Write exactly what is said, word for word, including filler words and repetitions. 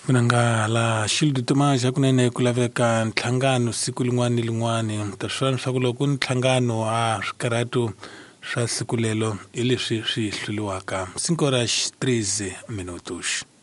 Minanga la shildu tumaja kunene kulaveka ntlhangano siku lingwani lingwani taswani swa ku loko ntlhangano a swikaratu swa siku lelo hi leswi swi hluliwaka cinco horas treze minutos.